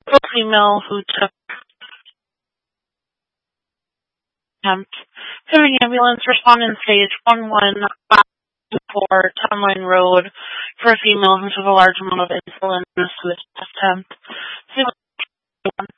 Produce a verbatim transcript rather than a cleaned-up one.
a female who took attempt. Pivot ambulance respond in stage one one four Town Line Road for a female who took a large amount of insulin in a suicide attempt.